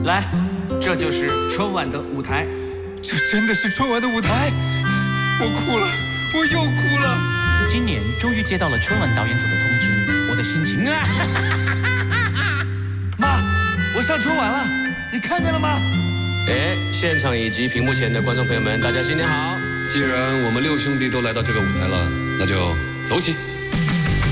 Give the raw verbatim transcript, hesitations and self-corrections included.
来，这就是春晚的舞台。 这真的是春晚的舞台，我哭了，我又哭了。 今年终于接到了春晚导演组的通知，我的心情啊！ 妈，我上春晚了，你看见了吗？ 哎，现场以及屏幕前的观众朋友们，大家新年好！ 既然我们六兄弟都来到这个舞台了，那就走起。